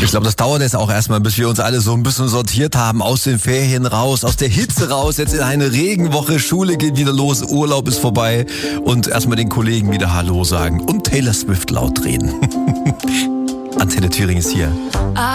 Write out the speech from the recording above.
Ich glaube, das dauert jetzt auch erstmal, bis wir uns alle so ein bisschen sortiert haben, aus den Ferien raus, aus der Hitze raus, jetzt in eine Regenwoche, Schule geht wieder los, Urlaub ist vorbei und erstmal den Kollegen wieder Hallo sagen und Taylor Swift laut reden. Antenne Thüringen ist hier.